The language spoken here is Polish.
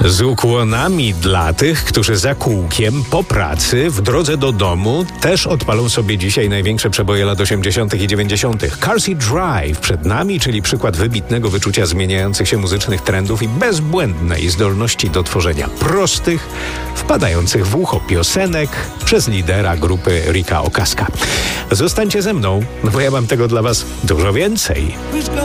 Z ukłonami dla tych, którzy za kółkiem, po pracy, w drodze do domu też odpalą sobie dzisiaj największe przeboje lat 80. i 90. Car Seat Drive przed nami, czyli przykład wybitnego wyczucia zmieniających się muzycznych trendów i bezbłędnej zdolności do tworzenia prostych, wpadających w ucho piosenek przez lidera grupy Ricka Okaska. Zostańcie ze mną, bo ja mam tego dla was dużo więcej.